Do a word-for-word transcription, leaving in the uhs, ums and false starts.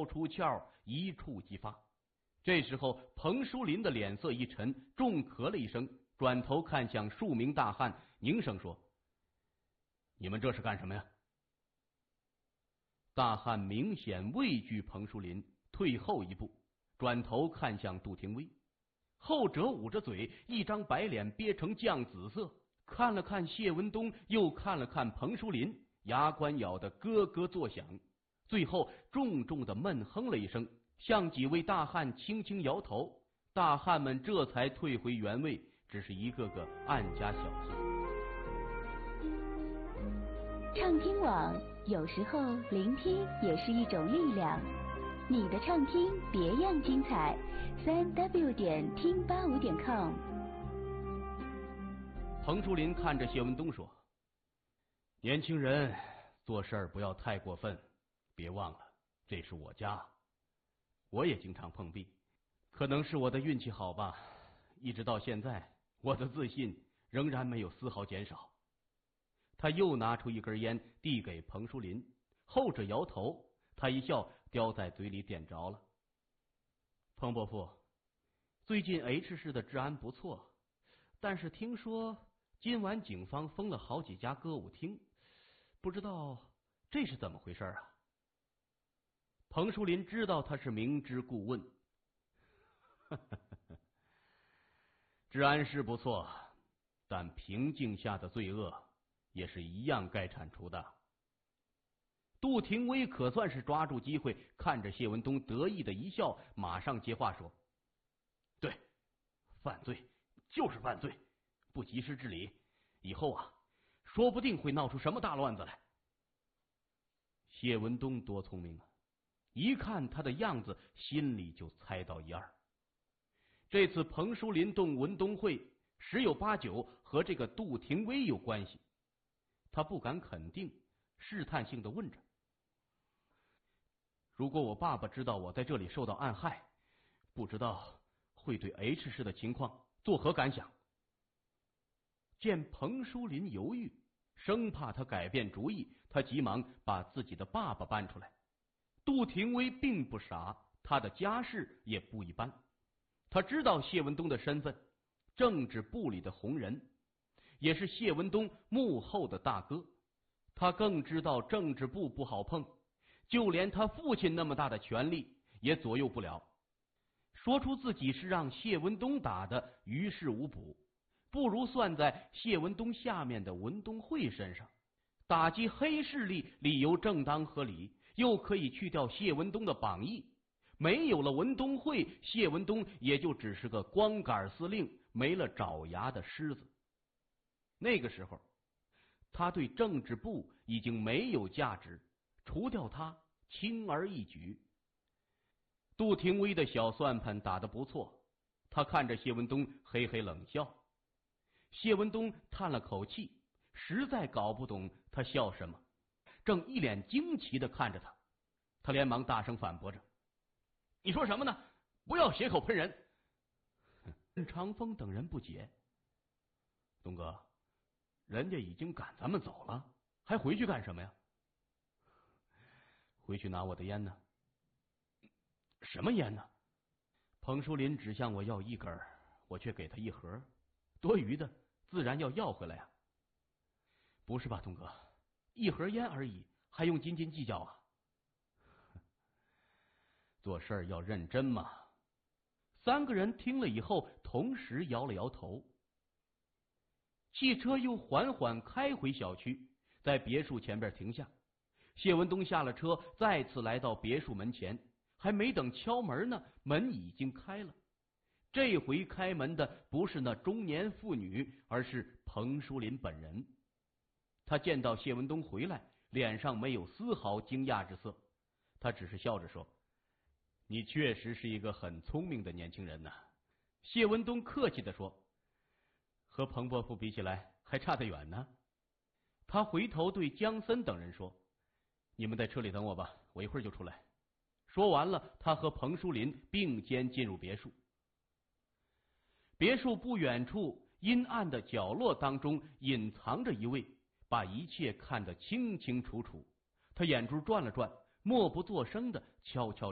刀出鞘，一触即发。这时候，彭淑林的脸色一沉，重咳了一声，转头看向数名大汉，凝声说：“你们这是干什么呀？”大汉明显畏惧彭淑林，退后一步，转头看向杜廷威。后者捂着嘴，一张白脸憋成酱紫色，看了看谢文东，又看了看彭淑林，牙关咬得咯咯作响，最后重重的闷哼了一声，向几位大汉轻轻摇头。大汉们这才退回原位，只是一个个暗加小心。 畅听网，有时候聆听也是一种力量。你的畅听别样精彩，三 w 点听八五点 com。 彭淑林看着谢文东说：“年轻人做事儿不要太过分，别忘了这是我家，我也经常碰壁，可能是我的运气好吧，一直到现在，我的自信仍然没有丝毫减少。”他又拿出一根烟递给彭淑林，后者摇头，他一笑，叼在嘴里点着了。彭伯父，最近 H 市的治安不错，但是听说今晚警方封了好几家歌舞厅，不知道这是怎么回事啊？彭淑林知道他是明知故问。治安是不错，但平静下的罪恶也是一样该铲除的。杜廷威可算是抓住机会，看着谢文东得意的一笑，马上接话说：“对，犯罪就是犯罪，不及时治理，以后啊，说不定会闹出什么大乱子来。”谢文东多聪明啊，一看他的样子，心里就猜到一二。这次彭淑林动文东会，十有八九和这个杜廷威有关系。他不敢肯定，试探性的问着：“如果我爸爸知道我在这里受到暗害，不知道会对 H 市的情况作何感想？”见彭淑林犹豫，生怕他改变主意，他急忙把自己的爸爸搬出来。杜廷威并不傻，他的家世也不一般，他知道谢文东的身份，政治部里的红人，也是谢文东幕后的大哥。他更知道政治部不好碰，就连他父亲那么大的权力也左右不了。说出自己是让谢文东打的，于事无补，不如算在谢文东下面的文东会身上。打击黑势力理由正当合理，又可以去掉谢文东的榜役。没有了文东会，谢文东也就只是个光杆司令，没了爪牙的狮子。那个时候，他对政治部已经没有价值，除掉他轻而易举。杜廷威的小算盘打得不错，他看着谢文东嘿嘿冷笑。谢文东叹了口气，实在搞不懂他笑什么，正一脸惊奇地看着他。他连忙大声反驳着：“你说什么呢？不要血口喷人！”任长风等人不解：“东哥，人家已经赶咱们走了，还回去干什么呀？”“回去拿我的烟呢。”“什么烟呢？”彭淑林只向我要一根，我却给他一盒，多余的自然要要回来啊。”“不是吧，东哥，一盒烟而已，还用斤斤计较啊？”“做事儿要认真嘛。”三个人听了以后，同时摇了摇头。汽车又缓缓开回小区，在别墅前边停下。谢文东下了车，再次来到别墅门前，还没等敲门呢，门已经开了。这回开门的不是那中年妇女，而是彭淑林本人。他见到谢文东回来，脸上没有丝毫惊讶之色，他只是笑着说：“你确实是一个很聪明的年轻人呐。”谢文东客气地说：“和彭伯父比起来还差得远呢。”他回头对江森等人说：“你们在车里等我吧，我一会儿就出来。”说完了，他和彭淑林并肩进入别墅。别墅不远处阴暗的角落当中隐藏着一位，把一切看得清清楚楚。他眼珠转了转，默不作声的悄悄